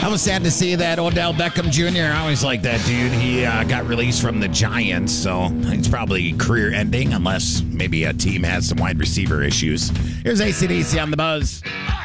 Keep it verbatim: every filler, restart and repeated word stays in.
I was sad to see that Odell Beckham Junior I always like that dude. He uh, got released from the Giants, so it's probably career ending unless maybe a team has some wide receiver issues. Here's A C D C on the Buzz.